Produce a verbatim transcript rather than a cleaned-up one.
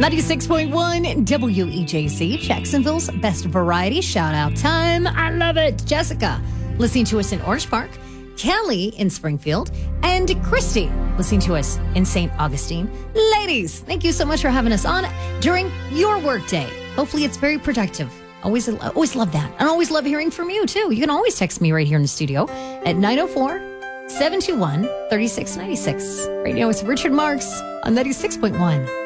ninety-six point one W E J C, Jacksonville's best variety shout out time. I love it. Jessica, listening to us in Orange Park. Kelly in Springfield. And Christy, listening to us in Saint Augustine. Ladies, thank you so much for having us on during your workday. Hopefully it's very productive. Always, always love that. And always love hearing from you, too. You can always text me right here in the studio at nine oh four, seven two one, three six nine six. Right now it's Richard Marx on ninety-six point one.